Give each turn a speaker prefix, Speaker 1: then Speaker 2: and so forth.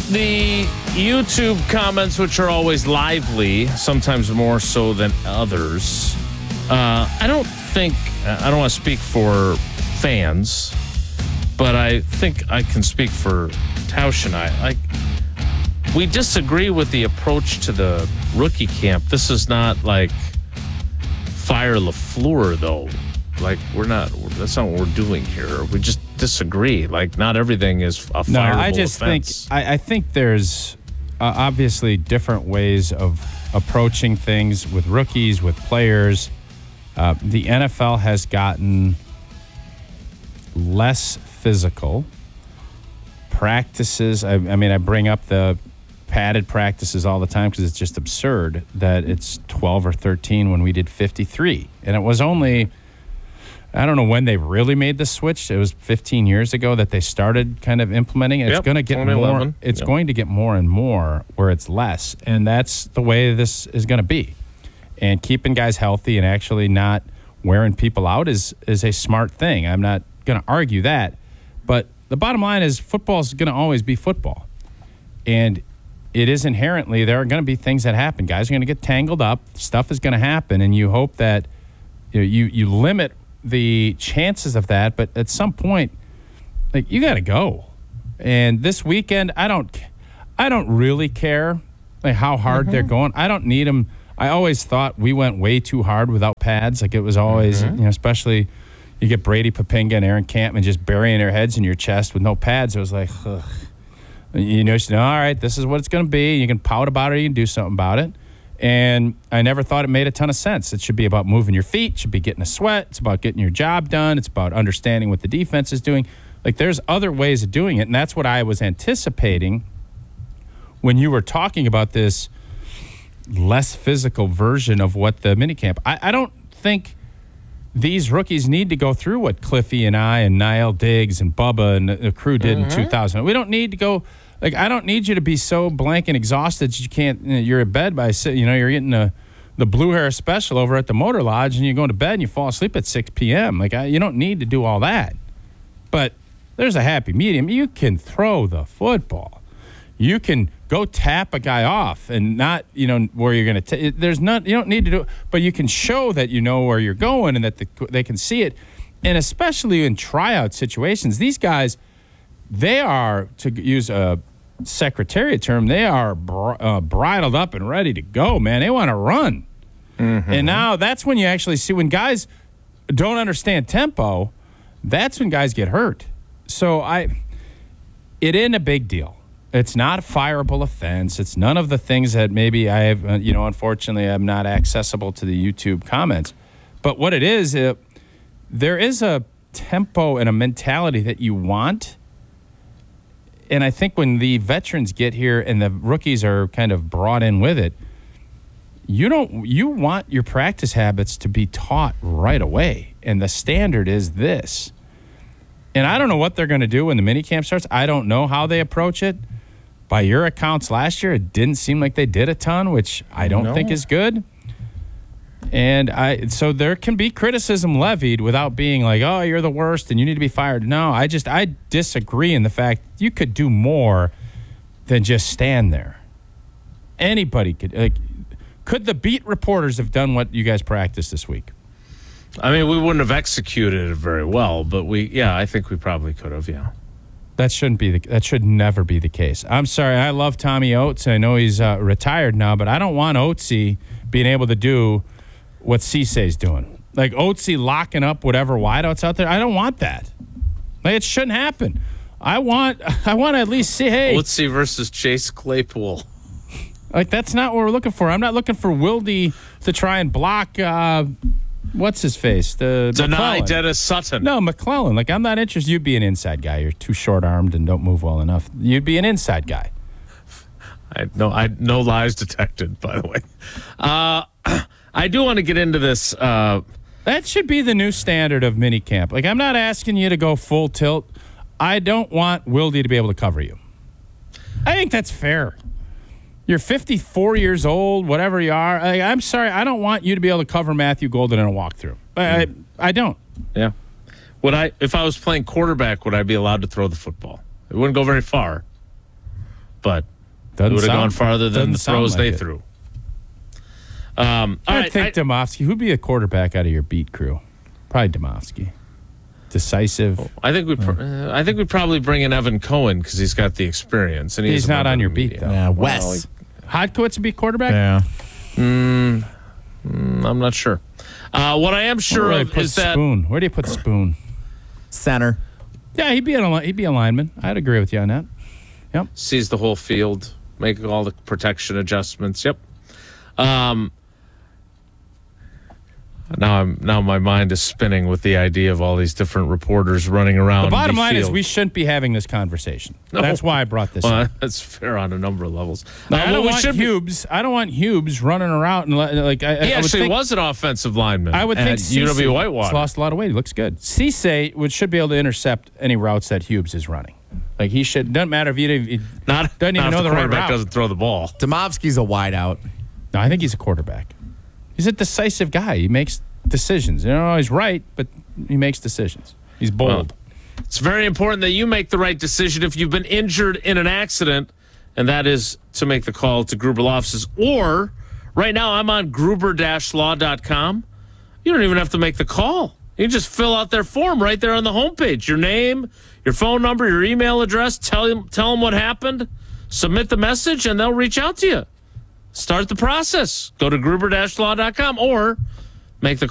Speaker 1: The YouTube comments, which are always lively, sometimes more so than others. I don't want to speak for fans, but I think I can speak for Tausch and I. We disagree with the approach to the rookie camp. This is not like fire LaFleur, though. Like, that's not what we're doing here. We just disagree. Like, not everything is a fireable
Speaker 2: No, I just
Speaker 1: offense.
Speaker 2: I think there's obviously different ways of approaching things with rookies, with players. The NFL has gotten less physical. Practices, I mean, I bring up the padded practices all the time because it's just absurd that it's 12 or 13 when we did 53. And it was only, I don't know when they really made the switch. It was 15 years ago that they started kind of implementing it. It's going to get more. It's going to get more and more where it's less. And that's the way this is going to be. And keeping guys healthy and actually not wearing people out is a smart thing. I'm not going to argue that. But the bottom line is football is going to always be football. And it is inherently, there are going to be things that happen. Guys are going to get tangled up. Stuff is going to happen. And you hope that you limit the chances of that. But at some point, like, you got to go. And this weekend, I don't really care like how hard they're going. I don't need them. I always thought we went way too hard without pads. Like, it was always, especially you get Brady Papinga and Aaron Campman just burying their heads in your chest with no pads. It was like, ugh. You know, all right, this is what it's going to be. You can pout about it. You can do something about it. And I never thought it made a ton of sense. It should be about moving your feet. It should be getting a sweat. It's about getting your job done. It's about understanding what the defense is doing. Like, there's other ways of doing it, and that's what I was anticipating when you were talking about this less physical version of what the minicamp. I don't think these rookies need to go through what Cliffy and I and Niall Diggs and Bubba and the crew did in 2000. We don't need to go. Like, I don't need you to be so blank and exhausted that you can't. You're in bed by you're getting the Blue Hair special over at the Motor Lodge, and you go to bed and you fall asleep at 6 p.m. Like, you don't need to do all that. But there's a happy medium. You can throw the football. You can go tap a guy off and not, where you're going to. There's not. You don't need to do it, but you can show that you know where you're going and that they can see it. And especially in tryout situations, these guys, they are, to use a secretariat term, they are bridled up and ready to go, man. They want to run. And now that's when you actually see when guys don't understand tempo, that's when guys get hurt. So it isn't a big deal. It's not a fireable offense. It's none of the things that maybe I have, unfortunately, I'm not accessible to the YouTube comments. But what it is, there is a tempo and a mentality that you want. And I think when the veterans get here and the rookies are kind of brought in with it, you want your practice habits to be taught right away. And the standard is this. And I don't know what they're going to do when the minicamp starts. I don't know how they approach it. By your accounts last year, it didn't seem like they did a ton, which I don't think is good. And so there can be criticism levied without being like, oh, you're the worst and you need to be fired. No, I disagree in the fact you could do more than just stand there. Anybody could the beat reporters have done what you guys practiced this week?
Speaker 1: I mean, we wouldn't have executed it very well, but I think we probably could have, yeah.
Speaker 2: That should never be the case. I'm sorry, I love Tommy Oates. I know he's retired now, but I don't want Oatesy being able to do what Cissé's doing. Like, Oatesy locking up whatever wideouts out there. I don't want that. Like, it shouldn't happen. I want to at least see, hey.
Speaker 1: Oatesy versus Chase Claypool.
Speaker 2: Like, that's not what we're looking for. I'm not looking for Wildy to try and block, what's his face?
Speaker 1: Deny
Speaker 2: McClellan.
Speaker 1: Dennis Sutton.
Speaker 2: No, McClellan. Like, I'm not interested. You'd be an inside guy. You're too short-armed and don't move well enough. You'd be an inside guy.
Speaker 1: No lies detected, by the way. I do want to get into this.
Speaker 2: That should be the new standard of minicamp. Like, I'm not asking you to go full tilt. I don't want Wildy to be able to cover you. I think that's fair. You're 54 years old, whatever you are. I'm sorry, I don't want you to be able to cover Matthew Golden in a walkthrough. I don't.
Speaker 1: Yeah. If I was playing quarterback, would I be allowed to throw the football? It wouldn't go very far. but
Speaker 2: Doesn't
Speaker 1: it would have
Speaker 2: sound-
Speaker 1: gone farther than the
Speaker 2: doesn't sound
Speaker 1: throws
Speaker 2: like
Speaker 1: they
Speaker 2: it.
Speaker 1: threw. All
Speaker 2: I
Speaker 1: right,
Speaker 2: think Domofsky. Who'd be a quarterback out of your beat crew? Probably Domofsky. Decisive.
Speaker 1: I think we'd probably bring in Evan Cohen because he's got the experience, and
Speaker 2: He's not on your beat, though.
Speaker 3: Yeah, Wes.
Speaker 2: Hodkowitz would be quarterback?
Speaker 3: Yeah.
Speaker 1: I'm not sure. What I am sure
Speaker 2: Where do
Speaker 1: of
Speaker 2: you put
Speaker 1: is that
Speaker 2: Spoon? Where do you put Spoon?
Speaker 3: Center.
Speaker 2: Yeah, he'd be a lineman. I'd agree with you on that.
Speaker 1: sees the whole field, make all the protection adjustments. Yep. Now my mind is spinning with the idea of all these different reporters running around.
Speaker 2: The bottom line is
Speaker 1: field.
Speaker 2: we shouldn't be having this conversation.
Speaker 1: No.
Speaker 2: That's why I brought this
Speaker 1: Well,
Speaker 2: up.
Speaker 1: that's fair on a number of levels.
Speaker 2: I don't
Speaker 1: we
Speaker 2: want
Speaker 1: should be-
Speaker 2: Hubes. I don't want Hubes running around and like.
Speaker 1: He
Speaker 2: I would
Speaker 1: actually
Speaker 2: think,
Speaker 1: was an offensive lineman.
Speaker 2: I would think
Speaker 1: at UW
Speaker 2: He's
Speaker 1: Whitewater.
Speaker 2: lost a lot of weight. He looks good. Cisse should be able to intercept any routes that Hubes is running. Like he should. Doesn't matter if he
Speaker 1: Not
Speaker 2: doesn't even
Speaker 1: if
Speaker 2: know the right
Speaker 1: quarterback
Speaker 2: route.
Speaker 1: doesn't throw the ball.
Speaker 3: Domofsky's a wideout.
Speaker 2: No, I think he's a quarterback. He's a decisive guy. He makes decisions. You know, he's right, but he makes decisions. He's bold.
Speaker 1: It's very important that you make the right decision if you've been injured in an accident, and that is to make the call to Gruber Law Offices. Or, right now, I'm on gruber-law.com. You don't even have to make the call. You can just fill out their form right there on the homepage. Your name, your phone number, your email address, tell them what happened, submit the message, and they'll reach out to you. Start the process. Go to gruber-law.com or make the call